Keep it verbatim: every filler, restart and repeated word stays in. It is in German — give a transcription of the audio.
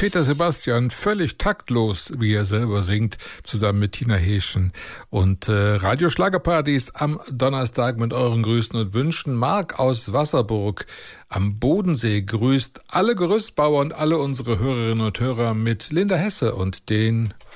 Peter Sebastian, völlig taktlos, wie er selber singt, zusammen mit Tina Heeschen. Und äh, Radio Schlagerpartys am Donnerstag mit euren Grüßen und Wünschen. Marc aus Wasserburg am Bodensee grüßt alle Gerüstbauer und alle unsere Hörerinnen und Hörer mit Linda Hesse und den